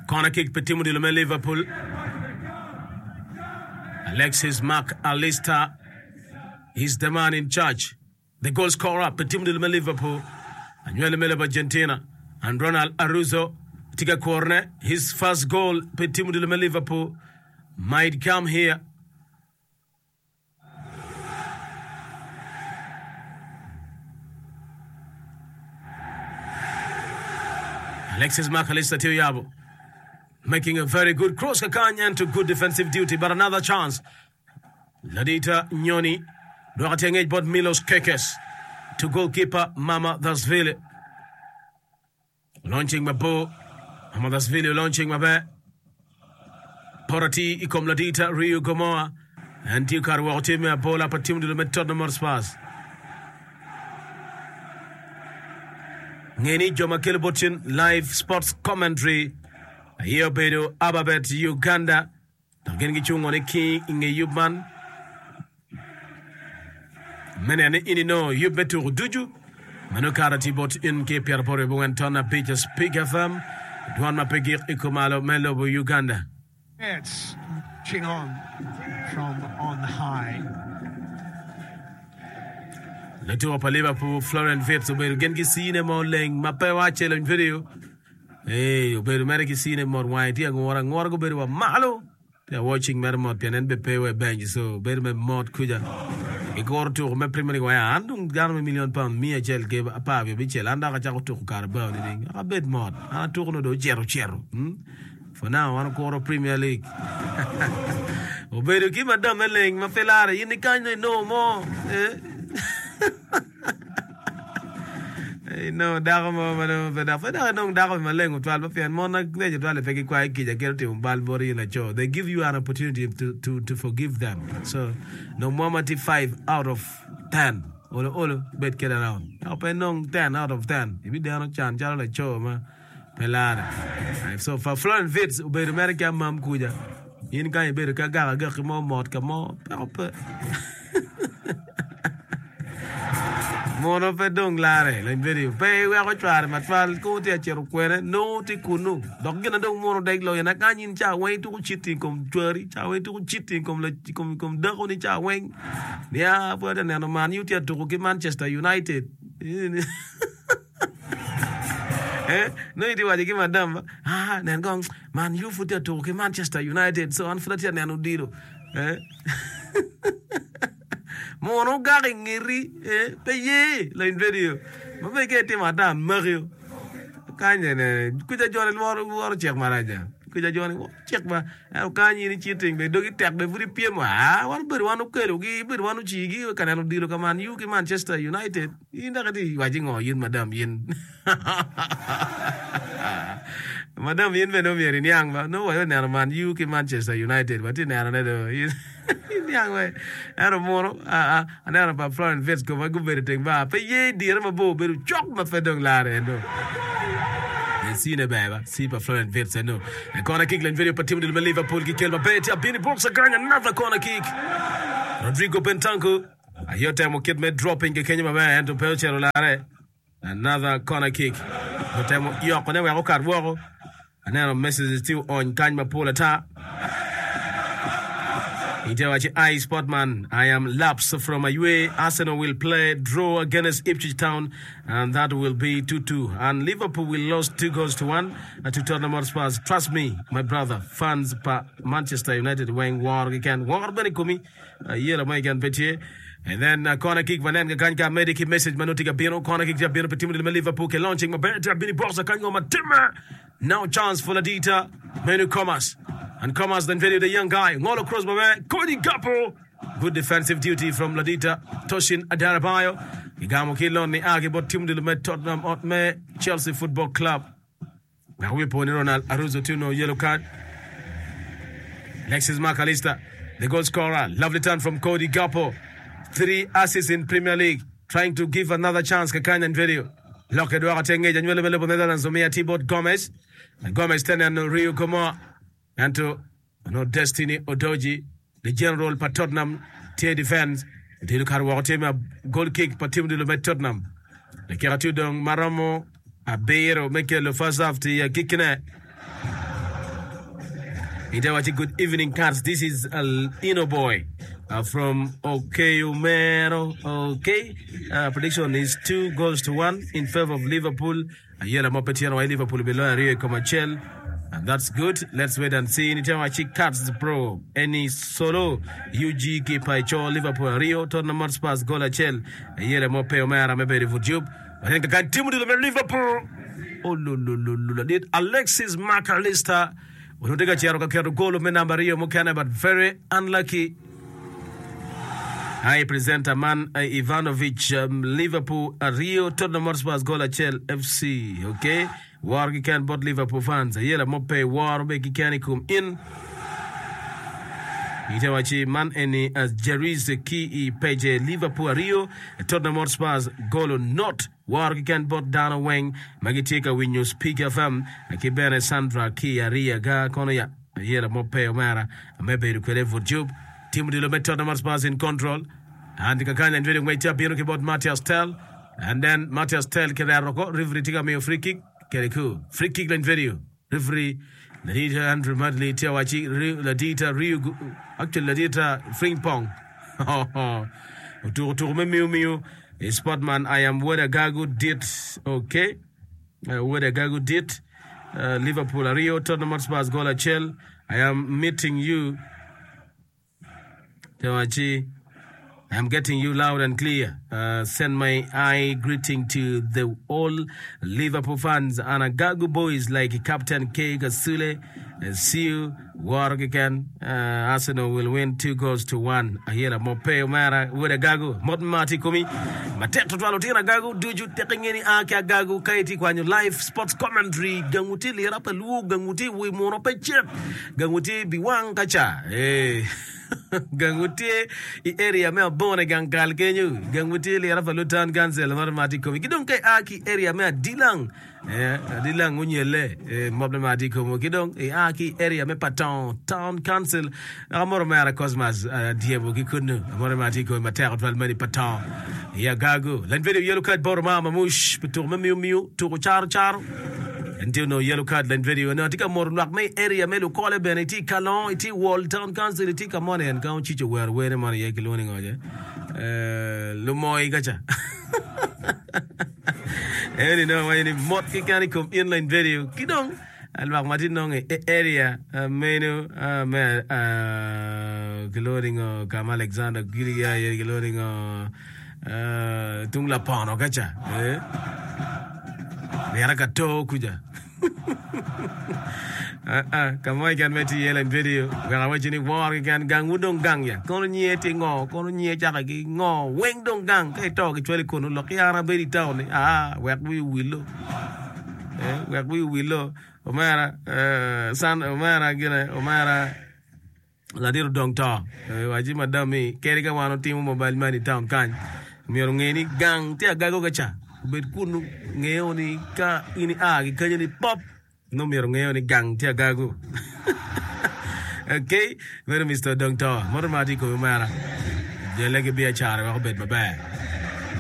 Corner kick per timu de Liverpool. Alexis McAllister is the man in charge. The goal scorer per timu de Liverpool. Anuel Mele Argentina. And Ronald Araujo. Tiga corner. His first goal per timu de Liverpool might come here. Alexis McAllister Tiyabo making a very good cross Kakanya into good defensive duty, but another chance. Ladita Nyoni dogatengej bot Milos Kekes to goalkeeper Mamardashvili. Launching Mabo Mamardashvili launching Mabe Porati ikom Ladita Rio Gomoa and Tikar Watime bola patim de Tottenham Hotspur. Ngeni Joma Kilbochin live sports commentary. Here Bedo Ababet Uganda. Gengi Chungone King Inge Yubman. Mene inino Yubetu Duju. Manukara Tibot in Cape Poribu and Tona Beaches Pig FM. Duan Mapegir Ikomalo Melobo Uganda. It's Chingon from on high. Letu opa Liverpool Florent Wirtz uberu gengi sine mo leng mape wache lo video. Uberu mereki sine mo waiti ngora go beru wa malo. They are watching mermot pianen be pewe bench so beru me mod kuja. Igor tu me primary wa andung garme £1,000,000 mia chel ke apave bi chel anda ka chako tu karba ni ding. A bed mod. Ana tu no do chero. For now wana ko Premier League. Uberu ki madam leng mafelare yini kanye no mo. No, Dagamo, they give you an opportunity to forgive them. So, no more 5 out of 10. All bet get around. Open 10 out of 10. If you don't chance, like show, Pelada. So, for Florent Wirtz, obey American Mam Kuja. In kind of better Kagara, Gakimo, Mort, Kamo, Mono pedong lare len video pe we ko twar matfal ko te chero kwere no ti kunu dog gina dong mono deg lo yana kanyin cha we tu chiti kom twari cha we tu chiti kom la kom da ko ni cha we ya po da no man you te to ko Manchester United no iti waje ki madam nen gong man you fu te to ko Manchester United so an flati nen udiro Mono gari ngiri peye la video ma feke te madam Mario kanye ne kuja jone wor check maraja kuja jone check ba kanye ni cheating be dogi tek be furi piem wan ber wanu kelo gi ber wanu chi gi kanano dilo kaman you ki Manchester United inda kadi waji ngo yin madam yin madam yin be no mieri nyang ba no wa ne man you ki Manchester United but ne ana do young way. Aromono, another by Florent Wirtz go my good thing. But ye, dear, my bow, but chop my fedong lare. No, see a baby, see by Florent Wirtz. No, a corner kick and very particularly Liverpool kill my bet. I've been in box again, another corner kick. Rodrigo Bentancur, I hear time kid me dropping a Kenya man to Pelcher Lare. Another corner kick. But I'm York whenever I car war. Another message is still on Kanya Polata. I Sportman, I am laps from my way. Arsenal will play draw against Ipswich Town, and that will be 2-2. And Liverpool will lose 2-1 to Tottenham Hotspur. Trust me, my brother, fans pa Manchester United when war again. War benikumi, year of my can bet. And then corner kick, Vananga Kanka medic message, Manotika Bino, corner kick, Jabino, Petimu, Liverpool, launching my bet, Bini Box, Kango Matima. Now chance for Ladita, Menu Comas. And Comas then video the young guy, all across my way, Cody Gakpo. Good defensive duty from Ladita, Toshin Adarabayo. Igamo Kilon, the Agibot Tim de Lumet, Tottenham, Otme, Chelsea Football Club. Now we put Ronald Araujo Tuno, yellow card. Alexis McAllister, the goal scorer. Lovely turn from Cody Gakpo. 3 assists in Premier League, trying to give another chance. Kakanya and video. Locked Dora Tenge, and you'll available Netherlands, Omea Thibaut Gomez. And Gomez 10 and Rio Gomoa. And to Destiny Odoji, the general for Tottenham, tier defense. They look at what goal kick for Tim de Tottenham. The Keratudong Maramo, Abeiro, make the first half to Kikine. Itawachi good evening cards. This is Ino Boy from OK Umero. Okay. Prediction is 2-1 in favor of Liverpool. Yela Mopetiano Liverpool below Rio Comachel. And that's good. Let's wait and see. Itawachi cards pro. Any solo UG Paicho Liverpool Rio Tottenham Hotspur Gola Chel. Yela Mope Omera Meberi Vujub. I think I can team with Liverpool. Oh, no. Did Alexis McAllister. Unataka chiaro kakero goal me number hiyo mukana, but very unlucky. I present a man Ivanovic Liverpool Rio Tottenham Hotspur goal Chel FC. Okay, war can bot Liverpool fans. Yela mope war be kikani kum in. Itawachi man any as Jerry's key page Liverpool Rio Tottenham Hotspur goal not war can bot down wing magitika win you speak FM akibere Sandra Kia Ria ga kono ya yela mope omara amebe rukwele for job team de lo Tottenham Hotspur in control and kakanya ndwele ngwaita bino kibot Matthias Tel and then Matthias Tel keraroko referee tika me free kick keriku free kick line video referee Ladita Andrew Madley Tiawachi Ladita Rio actually Ladita Frimpong to Miu Sportman. I am where Gagu did okay where Gagu did Liverpool Rio Tottenham Hotspur goal Chel. I am meeting you Tiawachi. I am getting you loud and clear. Send my eye greeting to the all Liverpool fans and Gagu boys like Captain K. Gasule. See you. Wargikan. Arsenal will win 2-1. Ahira Mope Omara with a Gagu. Modern Marty Kumi. Mateto Twalotina Gagu. Do you taking any Aka Gagu Kaiti Kwanyu live sports commentary? Ganguti Lirapa Lu Ganguti we Morope Chip. Ganguti Biwang Kacha. Hey. Ganguti area me bone gangal kenyu ganguti le rafa lutan gansel normati komi kidon kay aki area me dilang dilang unyele moblemati komo kidon aki area me paton town council amor mera cosmas diebo kikunu amor mati ko mater valmani paton ya gago lan video yellow card borma mamush pitur miu to char until no yellow card line video no tika mor nak me area me lo kole beneti kalon iti wall town council iti kamone en kaun chicho where man ye kiloni ngoje lo moy gacha any no when mot ki kan come inline video kidong al mak matin no area menu me kiloni ngo Kam Alexander Giriya ye kiloni ngo tung la pano gacha Yaraka to kuja. Kamai kan meti yelen video. Gara wajini war kan gang udong gang ya. Kono nye ti ngo, kono nye chaka ki ngo, weng dong gang. Kay to ki chweli kono lo kiara beri town. Wek we willow. Wek we willow. Omara san Omara gina Omara Ladiru dong to. Waji madami keri ka wano timu mobile money town kan. Miero ngeni gang ti agago gacha. Bet kunu ngeo ni ka ini kanya ni pop no mero ngeo ni gang tia gagu. Okay, very Mr. Dong Tower. Moro mati ko mara. Je lagi biya chara ko bet baba.